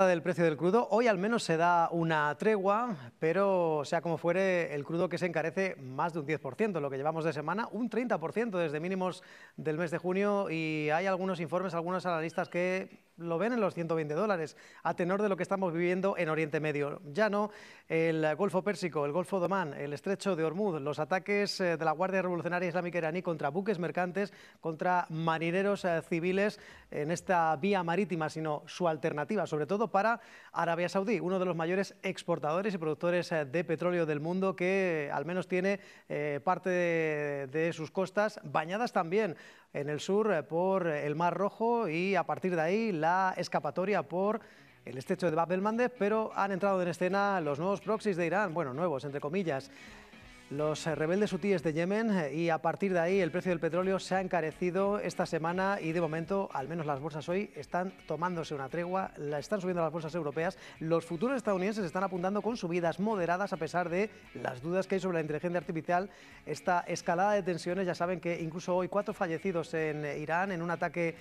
Del precio del crudo. Hoy al menos se da una tregua, pero sea como fuere, el crudo que se encarece más de un 10%, lo que llevamos de semana, un 30% desde mínimos del mes de junio, y hay algunos informes, algunos analistas que lo ven en los $120, a tenor de lo que estamos viviendo en Oriente Medio. Ya no el Golfo Pérsico, el Golfo de Omán, el Estrecho de Hormuz, los ataques de la Guardia Revolucionaria Islámica iraní contra buques mercantes, contra marineros civiles en esta vía marítima, sino su alternativa, sobre todo para Arabia Saudí, uno de los mayores exportadores y productores de petróleo del mundo, que al menos tiene parte de sus costas bañadas también en el sur por el Mar Rojo, y a partir de ahí la escapatoria por el estrecho de Bab el-Mandeb. Pero han entrado en escena los nuevos proxies de Irán, bueno, nuevos entre comillas, los rebeldes hutíes de Yemen, y a partir de ahí el precio del petróleo se ha encarecido esta semana, y de momento, al menos las bolsas hoy, están tomándose una tregua, la están subiendo las bolsas europeas. Los futuros estadounidenses están apuntando con subidas moderadas a pesar de las dudas que hay sobre la inteligencia artificial, esta escalada de tensiones. Ya saben que incluso hoy 4 fallecidos en Irán en un ataque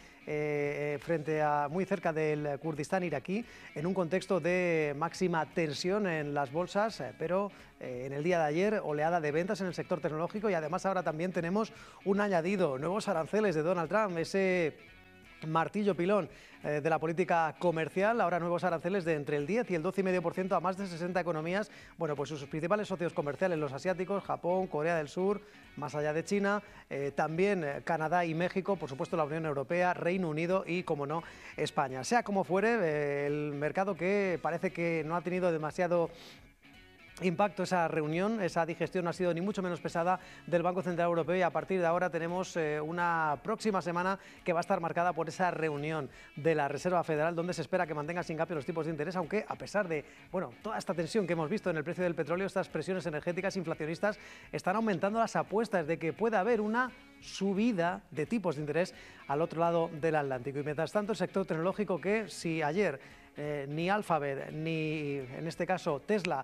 frente a muy cerca del Kurdistán iraquí, en un contexto de máxima tensión en las bolsas, pero en el día de ayer oleada de ventas en el sector tecnológico, y además ahora también tenemos un añadido, nuevos aranceles de Donald Trump, ese martillo pilón de la política comercial. Ahora nuevos aranceles de entre el 10 y el 12,5% a más de 60 economías. Bueno, pues sus principales socios comerciales, los asiáticos, Japón, Corea del Sur, más allá de China, también Canadá y México, por supuesto la Unión Europea, Reino Unido y, como no, España. Sea como fuere, el mercado, que parece que no ha tenido demasiado impacto esa reunión, esa digestión no ha sido ni mucho menos pesada del Banco Central Europeo, y a partir de ahora tenemos una próxima semana que va a estar marcada por esa reunión de la Reserva Federal, donde se espera que mantenga sin cambio los tipos de interés, aunque a pesar de toda esta tensión que hemos visto en el precio del petróleo, estas presiones energéticas inflacionistas están aumentando las apuestas de que pueda haber una subida de tipos de interés al otro lado del Atlántico. Y mientras tanto, el sector tecnológico, que si ayer ni Alphabet ni, en este caso, Tesla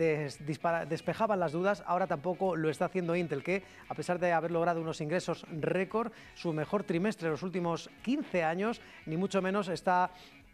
despejaban las dudas, ahora tampoco lo está haciendo Intel, que a pesar de haber logrado unos ingresos récord, su mejor trimestre en los últimos 15 años, ni mucho menos está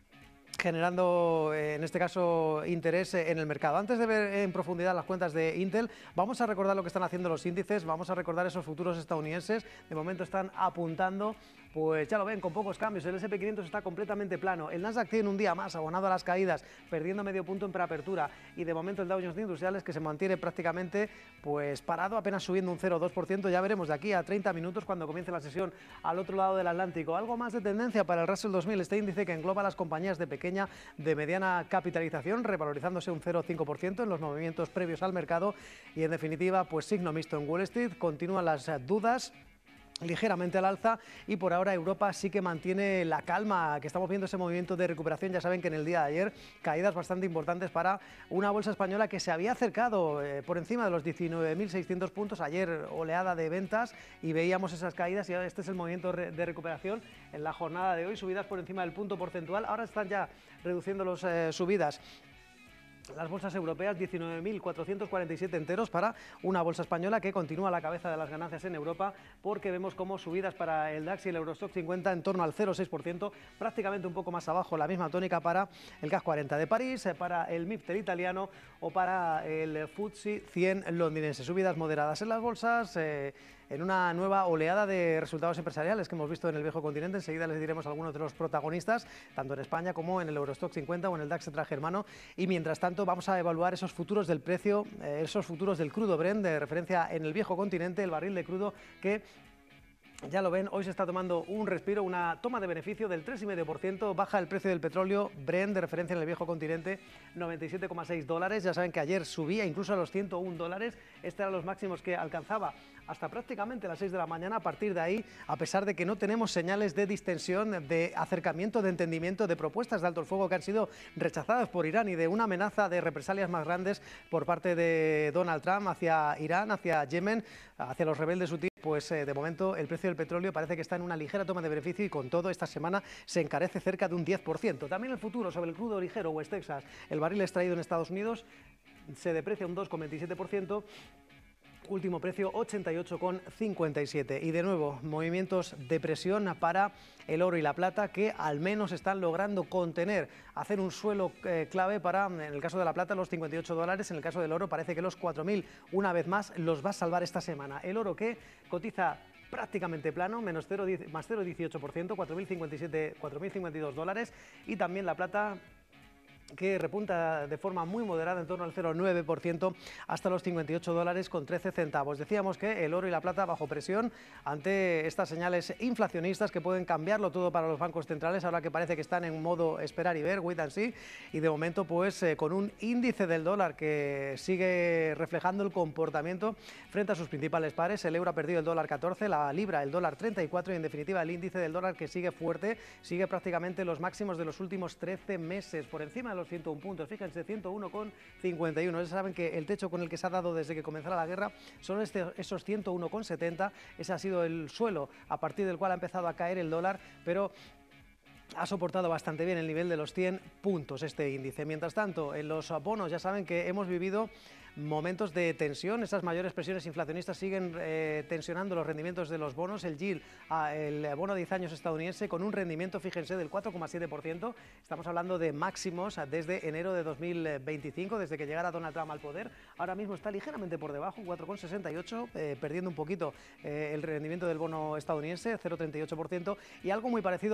generando, en este caso, interés en el mercado. Antes de ver en profundidad las cuentas de Intel, vamos a recordar lo que están haciendo los índices, vamos a recordar esos futuros estadounidenses. De momento están apuntando, pues ya lo ven, con pocos cambios. El S&P 500 está completamente plano. El Nasdaq tiene un día más abonado a las caídas, perdiendo medio punto en preapertura. Y de momento el Dow Jones de Industriales, que se mantiene prácticamente pues parado, apenas subiendo un 0,2%. Ya veremos de aquí a 30 minutos, cuando comience la sesión al otro lado del Atlántico. Algo más de tendencia para el Russell 2000, este índice que engloba las compañías de pequeña, de mediana capitalización, revalorizándose un 0,5% en los movimientos previos al mercado. Y en definitiva, pues signo mixto en Wall Street. Continúan las dudas ligeramente al alza, y por ahora Europa sí que mantiene la calma, que estamos viendo ese movimiento de recuperación. Ya saben que en el día de ayer caídas bastante importantes para una bolsa española que se había acercado por encima de los 19.600 puntos. Ayer oleada de ventas y veíamos esas caídas, y ahora este es el movimiento de recuperación en la jornada de hoy. Subidas por encima del punto porcentual, ahora están ya reduciendo las subidas las bolsas europeas, 19.447 enteros para una bolsa española que continúa a la cabeza de las ganancias en Europa, porque vemos como subidas para el DAX y el Eurostock 50 en torno al 0,6%, prácticamente un poco más abajo la misma tónica para el CAC 40 de París, para el MIPTER italiano o para el FTSE 100 londinense. Subidas moderadas en las bolsas, en una nueva oleada de resultados empresariales que hemos visto en el viejo continente. Enseguida les diremos algunos de los protagonistas, tanto en España como en el Eurostock 50 o en el DAX germano. Y mientras tanto vamos a evaluar esos futuros del precio, esos futuros del crudo Brent, de referencia en el viejo continente, el barril de crudo que, ya lo ven, hoy se está tomando un respiro, una toma de beneficio del 3,5%. Baja el precio del petróleo Brent de referencia en el viejo continente, $97,6. Ya saben que ayer subía incluso a los $101. Estos eran los máximos que alcanzaba hasta prácticamente las 6 de la mañana. A partir de ahí, a pesar de que no tenemos señales de distensión, de acercamiento, de entendimiento, de propuestas de alto el fuego que han sido rechazadas por Irán, y de una amenaza de represalias más grandes por parte de Donald Trump hacia Irán, hacia Yemen, hacia los rebeldes hutíes, pues de momento el precio del petróleo parece que está en una ligera toma de beneficio, y con todo esta semana se encarece cerca de un 10%. También el futuro sobre el crudo ligero West Texas, el barril extraído en Estados Unidos, se deprecia un 2,27%. Último precio 88,57. Y de nuevo, movimientos de presión para el oro y la plata, que al menos están logrando contener, hacer un suelo clave para, en el caso de la plata, los $58. En el caso del oro parece que los 4.000 una vez más los va a salvar esta semana. El oro que cotiza prácticamente plano, más 0,18%, $4.052. Y también la plata, que repunta de forma muy moderada en torno al 0,9% hasta los $58,13. Decíamos que el oro y la plata bajo presión ante estas señales inflacionistas que pueden cambiarlo todo para los bancos centrales, ahora que parece que están en modo esperar y ver, wait and see, y de momento pues con un índice del dólar que sigue reflejando el comportamiento frente a sus principales pares. El euro ha perdido el dólar 14, la libra el dólar 34 y en definitiva el índice del dólar que sigue fuerte, sigue prácticamente los máximos de los últimos 13 meses, por encima de los 101 puntos, fíjense, 101,51. Ya saben que el techo con el que se ha dado desde que comenzara la guerra son esos 101,70. Ese ha sido el suelo a partir del cual ha empezado a caer el dólar, pero ha soportado bastante bien el nivel de los 100 puntos este índice. Mientras tanto, en los bonos ya saben que hemos vivido momentos de tensión. Esas mayores presiones inflacionistas siguen tensionando los rendimientos de los bonos. El yield, el bono de 10 años estadounidense, con un rendimiento, fíjense, del 4,7%. Estamos hablando de máximos desde enero de 2025, desde que llegara Donald Trump al poder. Ahora mismo está ligeramente por debajo, 4,68, perdiendo un poquito el rendimiento del bono estadounidense, 0,38%, y algo muy parecido